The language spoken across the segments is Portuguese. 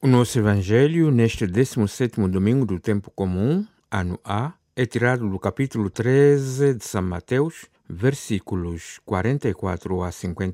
O nosso evangelho, neste 17º domingo do tempo comum, ano A, é tirado do capítulo 13 de São Mateus, versículos 44 a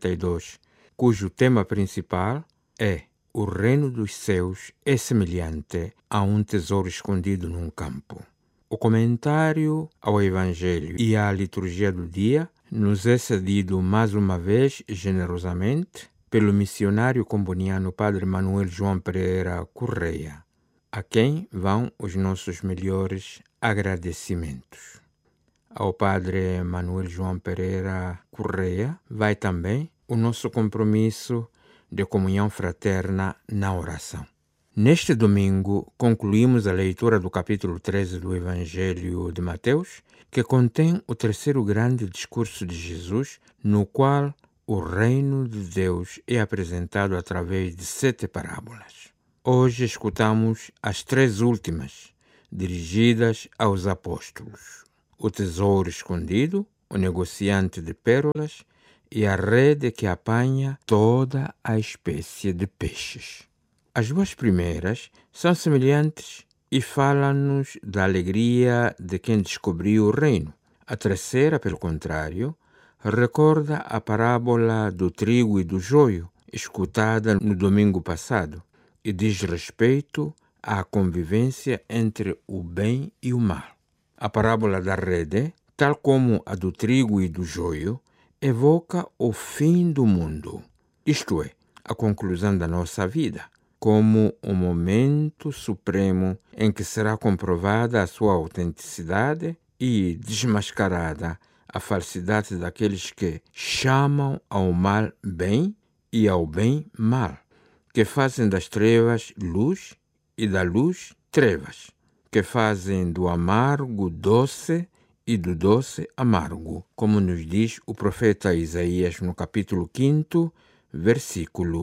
52, cujo tema principal é: o reino dos céus é semelhante a um tesouro escondido num campo. O comentário ao evangelho e à liturgia do dia nos é cedido mais uma vez generosamente pelo missionário comboniano Padre Manuel João Pereira Correia, a quem vão os nossos melhores agradecimentos. Ao Padre Manuel João Pereira Correia vai também o nosso compromisso de comunhão fraterna na oração. Neste domingo, concluímos a leitura do capítulo 13 do Evangelho de Mateus, que contém o terceiro grande discurso de Jesus, no qual o reino de Deus é apresentado através de 7 parábolas. Hoje escutamos as 3 últimas, dirigidas aos apóstolos: o tesouro escondido, o negociante de pérolas e a rede que apanha toda a espécie de peixes. As 2 primeiras são semelhantes e falam-nos da alegria de quem descobriu o reino. A terceira, pelo contrário, recorda a parábola do trigo e do joio, escutada no domingo passado, e diz respeito à convivência entre o bem e o mal. A parábola da rede, tal como a do trigo e do joio, evoca o fim do mundo, isto é, a conclusão da nossa vida, como o momento supremo em que será comprovada a sua autenticidade e desmascarada a falsidade daqueles que chamam ao mal bem e ao bem mal, que fazem das trevas luz e da luz trevas, que fazem do amargo doce e do doce amargo, como nos diz o profeta Isaías no capítulo 5, versículo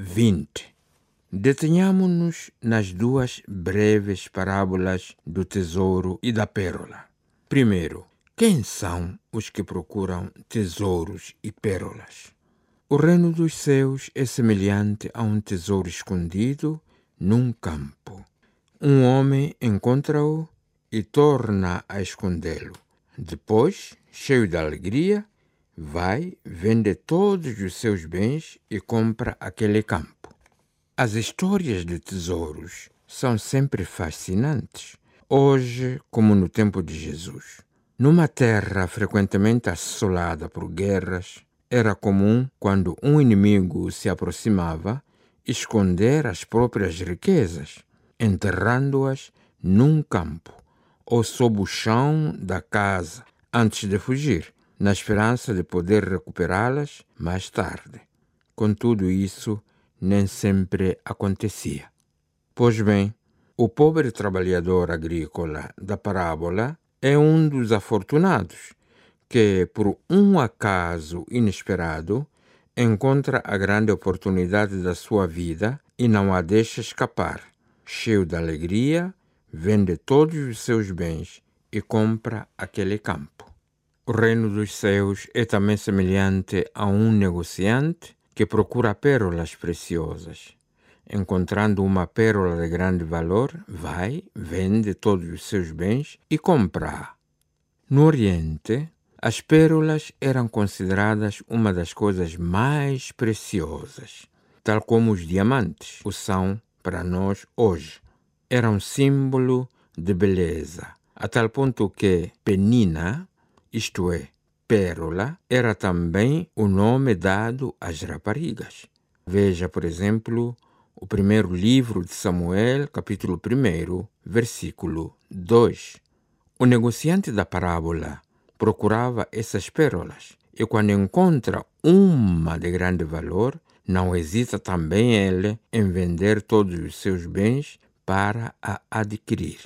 20. Detenhamo-nos nas 2 breves parábolas do tesouro e da pérola. Primeiro, quem são os que procuram tesouros e pérolas? O reino dos céus é semelhante a um tesouro escondido num campo. Um homem encontra-o e torna a escondê-lo. Depois, cheio de alegria, vai, vende todos os seus bens e compra aquele campo. As histórias de tesouros são sempre fascinantes, hoje como no tempo de Jesus. Numa terra frequentemente assolada por guerras, era comum, quando um inimigo se aproximava, esconder as próprias riquezas, enterrando-as num campo ou sob o chão da casa antes de fugir, na esperança de poder recuperá-las mais tarde. Contudo, isso nem sempre acontecia. Pois bem, o pobre trabalhador agrícola da parábola é um dos afortunados que, por um acaso inesperado, encontra a grande oportunidade da sua vida e não a deixa escapar. Cheio de alegria, vende todos os seus bens e compra aquele campo. O reino dos céus é também semelhante a um negociante que procura pérolas preciosas. Encontrando uma pérola de grande valor, vai, vende todos os seus bens e compra-a. No Oriente, as pérolas eram consideradas uma das coisas mais preciosas, tal como os diamantes o são para nós hoje. Era um símbolo de beleza, a tal ponto que penina, isto é, pérola, era também o nome dado às raparigas. Veja, por exemplo, o primeiro livro de Samuel, capítulo 1, versículo 2. O negociante da parábola procurava essas pérolas e, quando encontra uma de grande valor, não hesita também ele em vender todos os seus bens para a adquirir.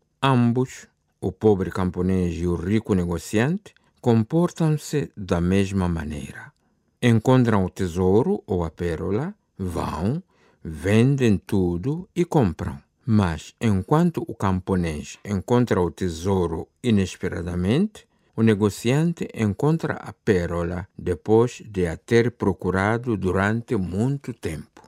Ambos, o pobre camponês e o rico negociante, comportam-se da mesma maneira. Encontram o tesouro ou a pérola, vão, vendem tudo e compram. Mas, enquanto o camponês encontra o tesouro inesperadamente, o negociante encontra a pérola depois de a ter procurado durante muito tempo.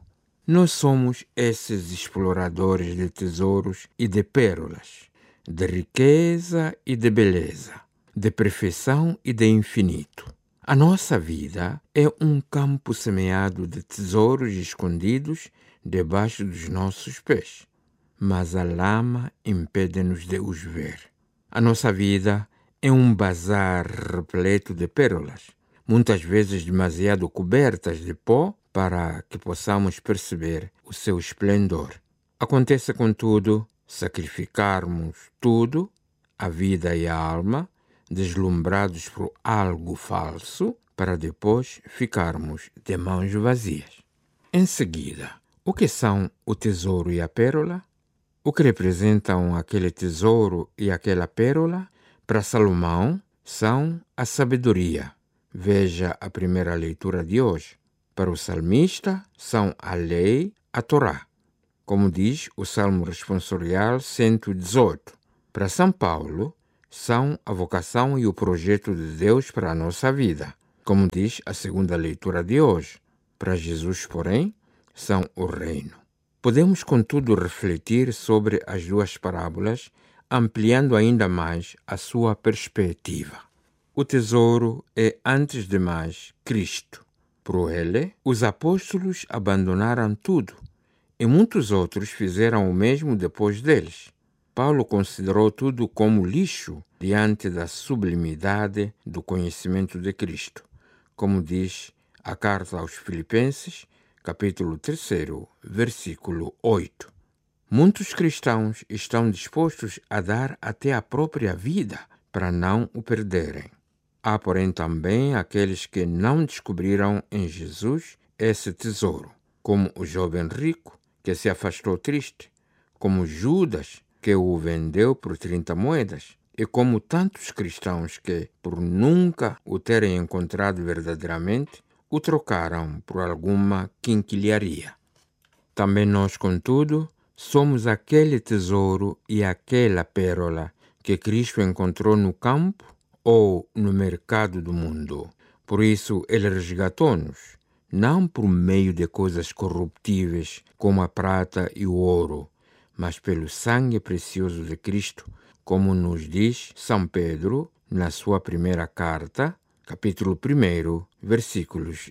Nós somos esses exploradores de tesouros e de pérolas, de riqueza e de beleza, de perfeição e de infinito. A nossa vida é um campo semeado de tesouros escondidos debaixo dos nossos pés, mas a lama impede-nos de os ver. A nossa vida é um bazar repleto de pérolas, muitas vezes demasiado cobertas de pó para que possamos perceber o seu esplendor. Acontece, contudo, sacrificarmos tudo, a vida e a alma, deslumbrados por algo falso, para depois ficarmos de mãos vazias. Em seguida, o que são o tesouro e a pérola? O que representam aquele tesouro e aquela pérola? Para Salomão, são a sabedoria. Veja a primeira leitura de hoje. Para o salmista, são a lei, a Torá. Como diz o Salmo Responsorial 118. Para São Paulo, são a vocação e o projeto de Deus para a nossa vida. Como diz a segunda leitura de hoje. Para Jesus, porém, são o reino. Podemos, contudo, refletir sobre as duas parábolas, ampliando ainda mais a sua perspectiva. O tesouro é, antes de mais, Cristo. Por ele, os apóstolos abandonaram tudo, e muitos outros fizeram o mesmo depois deles. Paulo considerou tudo como lixo diante da sublimidade do conhecimento de Cristo, como diz a carta aos Filipenses, capítulo 3, versículo 8. Muitos cristãos estão dispostos a dar até a própria vida para não o perderem. Há, porém, também aqueles que não descobriram em Jesus esse tesouro, como o jovem rico, que se afastou triste, como Judas, que o vendeu por 30 moedas, e como tantos cristãos que, por nunca o terem encontrado verdadeiramente, o trocaram por alguma quinquilharia. Também nós, contudo, somos aquele tesouro e aquela pérola que Cristo encontrou no campo ou no mercado do mundo. Por isso, ele resgatou-nos, não por meio de coisas corruptíveis como a prata e o ouro, mas pelo sangue precioso de Cristo, como nos diz São Pedro na sua primeira carta, capítulo 1, versículos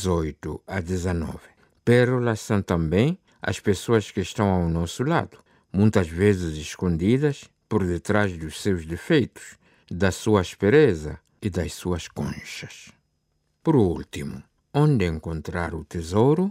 18 a 19. Pérolas são também as pessoas que estão ao nosso lado, muitas vezes escondidas por detrás dos seus defeitos, da sua aspereza e das suas conchas. Por último, onde encontrar o tesouro?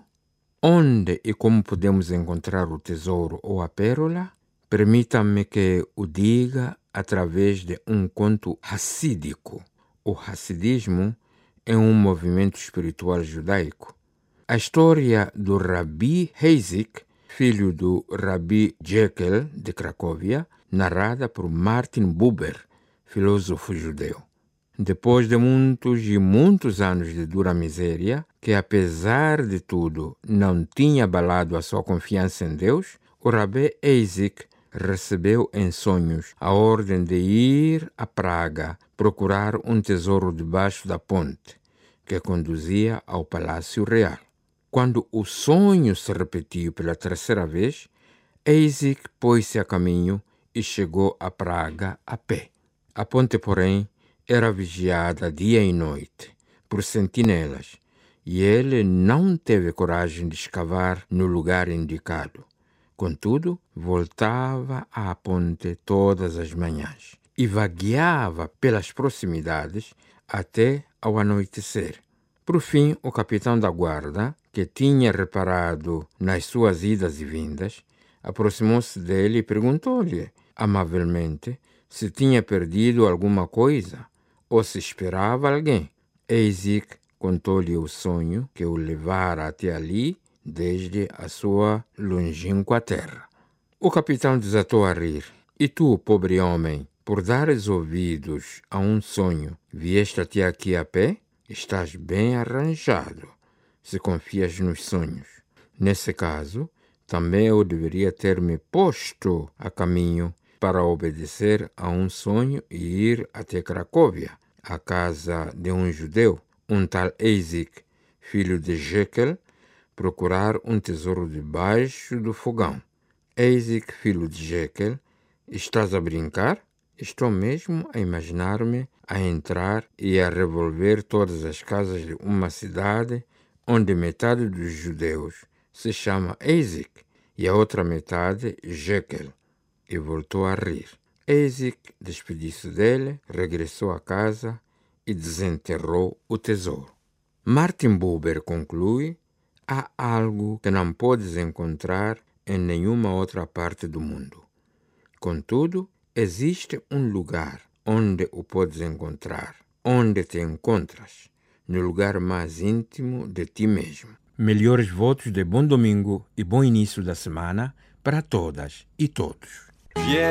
Onde e como podemos encontrar o tesouro ou a pérola? Permita-me que o diga através de um conto racídico. O Hassidismo é um movimento espiritual judaico. A história do Rabi Heizik, filho do Rabi Jekyll de Cracóvia, narrada por Martin Buber, filósofo judeu. Depois de muitos e muitos anos de dura miséria, que apesar de tudo não tinha abalado a sua confiança em Deus, o Rabi Heizik recebeu em sonhos a ordem de ir a Praga procurar um tesouro debaixo da ponte, que conduzia ao Palácio Real. Quando o sonho se repetiu pela terceira vez, Heizik pôs-se a caminho e chegou a Praga a pé. A ponte, porém, era vigiada dia e noite por sentinelas, e ele não teve coragem de escavar no lugar indicado. Contudo, voltava à ponte todas as manhãs e vagueava pelas proximidades até ao anoitecer. Por fim, o capitão da guarda, que tinha reparado nas suas idas e vindas, aproximou-se dele e perguntou-lhe amavelmente se tinha perdido alguma coisa ou se esperava alguém. Heizik contou-lhe o sonho que o levara até ali desde a sua longínqua terra. O capitão desatou a rir. E tu, pobre homem, por dares ouvidos a um sonho, vieste até aqui a pé? Estás bem arranjado, se confias nos sonhos. Nesse caso, também eu deveria ter me posto a caminho para obedecer a um sonho e ir até Cracóvia, à casa de um judeu, um tal Heizik, filho de Jekyll, procurar um tesouro debaixo do fogão. Isaac, filho de Jequel, estás a brincar? Estou mesmo a imaginar-me a entrar e a revolver todas as casas de uma cidade onde metade dos judeus se chama Isaac e a outra metade Jequel. E voltou a rir. Isaac despediu-se dele, regressou a casa e desenterrou o tesouro. Martin Buber conclui: há algo que não podes encontrar em nenhuma outra parte do mundo. Contudo, existe um lugar onde o podes encontrar, onde te encontras, no lugar mais íntimo de ti mesmo. Melhores votos de bom domingo e bom início da semana para todas e todos.